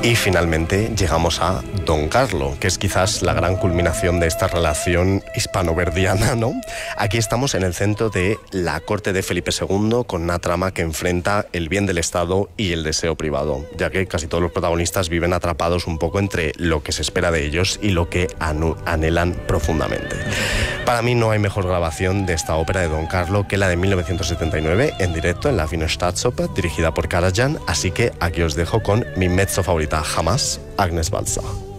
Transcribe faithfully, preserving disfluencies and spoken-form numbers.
Y finalmente llegamos a Don Carlo, que es quizás la gran culminación de esta relación hispano-verdiana, ¿no? Aquí estamos en el centro de la corte de Felipe segundo, con una trama que enfrenta el bien del Estado y el deseo privado, ya que casi todos los protagonistas viven atrapados un poco entre lo que se espera de ellos y lo que anhelan profundamente. Para mí no hay mejor grabación de esta ópera de Don Carlo que la de mil novecientos setenta y nueve, en directo en la Wiener Staatsoper, dirigida por Karajan, así que aquí os dejo con mi mezzo favorita jamás, Agnes Balsa.